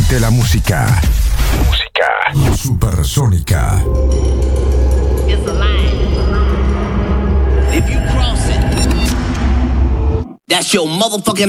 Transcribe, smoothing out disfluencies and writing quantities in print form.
Siente la música. Supersónica. It's a line. If you cross it, that's your motherfucking